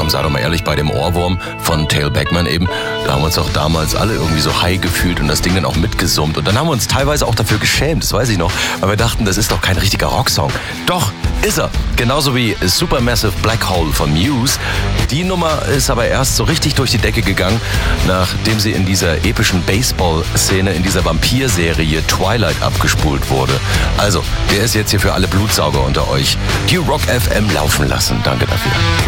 komm, sei doch mal ehrlich, bei dem Ohrwurm von Tail Beckman eben, da haben wir uns doch damals alle irgendwie so high gefühlt und das Ding dann auch mitgesummt. Und dann haben wir uns teilweise auch dafür geschämt, das weiß ich noch, weil wir dachten, das ist doch kein richtiger Rocksong. Doch, ist er. Genauso wie Supermassive Black Hole von Muse. Die Nummer ist aber erst so richtig durch die Decke gegangen, nachdem sie in dieser epischen Baseball-Szene, in dieser Vampir-Serie Twilight abgespult wurde. Also, der ist jetzt hier für alle Blutsauger unter euch. Q-Rock FM laufen lassen. Danke dafür.